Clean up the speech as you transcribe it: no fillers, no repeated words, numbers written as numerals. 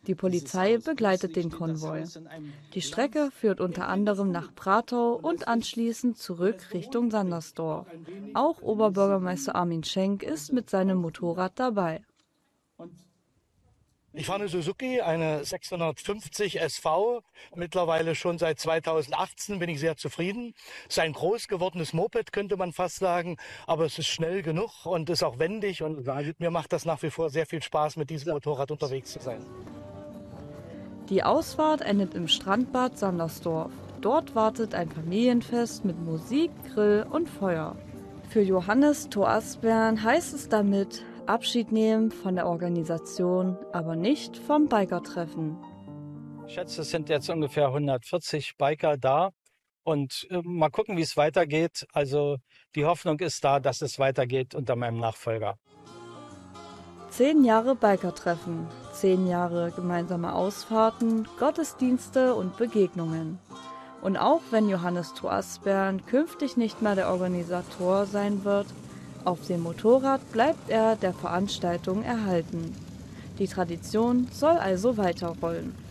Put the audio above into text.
Die Polizei begleitet den Konvoi. Die Strecke führt unter anderem nach Pratau und anschließend zurück Richtung Sandersdorf. Auch Oberbürgermeister Armin Schenk ist mit seinem Motorrad dabei. Ich fahre eine Suzuki, eine 650 SV, mittlerweile schon seit 2018, bin ich sehr zufrieden. Es ist ein groß gewordenes Moped, könnte man fast sagen, aber es ist schnell genug und ist auch wendig und mir macht das nach wie vor sehr viel Spaß, mit diesem Motorrad unterwegs zu sein. Die Ausfahrt endet im Strandbad Sandersdorf. Dort wartet ein Familienfest mit Musik, Grill und Feuer. Für Johannes Toasbern heißt es damit Abschied nehmen von der Organisation, aber nicht vom Bikertreffen. Ich schätze, es sind jetzt ungefähr 140 Biker da und mal gucken, wie es weitergeht. Also die Hoffnung ist da, dass es weitergeht unter meinem Nachfolger. 10 Jahre Bikertreffen, 10 Jahre gemeinsame Ausfahrten, Gottesdienste und Begegnungen. Und auch wenn Johannes Toasbern künftig nicht mehr der Organisator sein wird, auf dem Motorrad bleibt er der Veranstaltung erhalten. Die Tradition soll also weiterrollen.